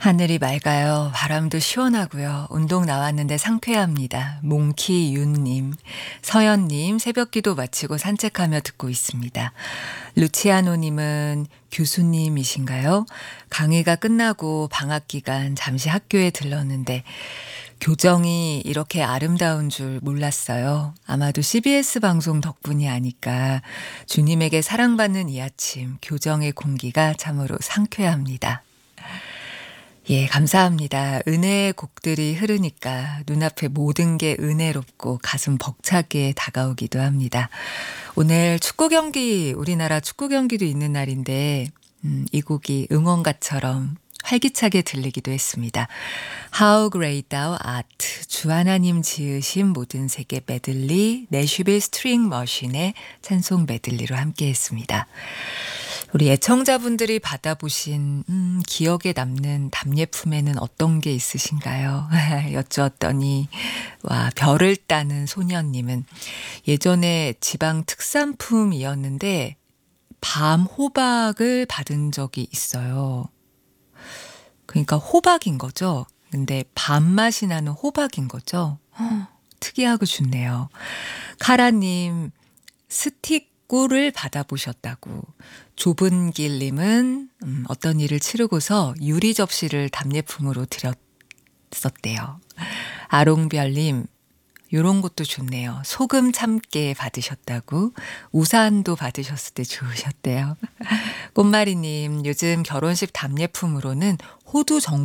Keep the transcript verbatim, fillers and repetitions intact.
하늘이 맑아요. 바람도 시원하고요. 운동 나왔는데 상쾌합니다. 몽키윤님, 서연님, 새벽기도 마치고 산책하며 듣고 있습니다. 루치아노님은 교수님이신가요? 강의가 끝나고 방학 기간 잠시 학교에 들렀는데 교정이 이렇게 아름다운 줄 몰랐어요. 아마도 씨비에스 방송 덕분이 아닐까. 주님에게 사랑받는 이 아침, 교정의 공기가 참으로 상쾌합니다. 예, 감사합니다. 은혜의 곡들이 흐르니까 눈앞에 모든 게 은혜롭고 가슴 벅차게 다가오기도 합니다. 오늘 축구 경기, 우리나라 축구 경기도 있는 날인데 음, 이 곡이 응원가처럼 활기차게 들리기도 했습니다. How Great Thou Art, 주 하나님 지으신 모든 세계 메들리, 내슈빌 스트링 머신의 찬송 메들리로 함께했습니다. 우리 애청자분들이 받아보신 음, 기억에 남는 답례품에는 어떤 게 있으신가요? 여쭈었더니 와, 별을 따는 소년님은 예전에 지방 특산품이었는데 밤 호박을 받은 적이 있어요. 그러니까 호박인 거죠. 근데 밤맛이 나는 호박인 거죠. 허, 특이하고 좋네요. 카라님, 스틱 꿀을 받아보셨다고. 좁은 길님은 음, 어떤 일을 치르고서 유리 접시를 답례품으로 드렸었대요. 아롱별님, 요런 것도 좋네요. 소금 참깨 받으셨다고. 우산도 받으셨을 때 좋으셨대요. 꽃마리님, 요즘 결혼식 답례품으로는 호두 정